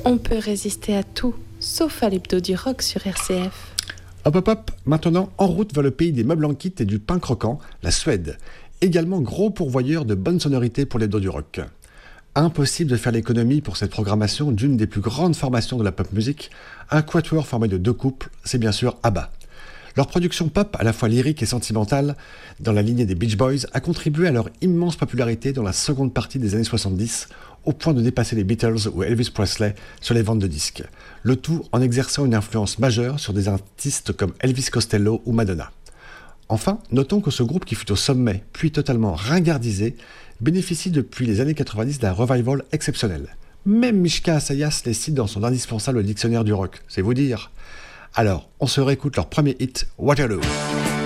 On peut résister à tout, sauf à l'hebdo du rock sur RCF. Hop hop hop, maintenant en route vers le pays des meubles en kit et du pain croquant, la Suède. Également gros pourvoyeur de bonnes sonorités pour l'hebdo du rock. Impossible de faire l'économie pour cette programmation d'une des plus grandes formations de la pop music, un quatuor formé de 2 couples, c'est bien sûr ABBA. Leur production pop, à la fois lyrique et sentimentale, dans la lignée des Beach Boys, a contribué à leur immense popularité dans la seconde partie des années 70, au point de dépasser les Beatles ou Elvis Presley sur les ventes de disques. Le tout en exerçant une influence majeure sur des artistes comme Elvis Costello ou Madonna. Enfin, notons que ce groupe qui fut au sommet, puis totalement ringardisé, bénéficie depuis les années 90 d'un revival exceptionnel. Même Mishka Asayas les cite dans son indispensable dictionnaire du rock, c'est vous dire. Alors, on se réécoute leur premier hit, Waterloo.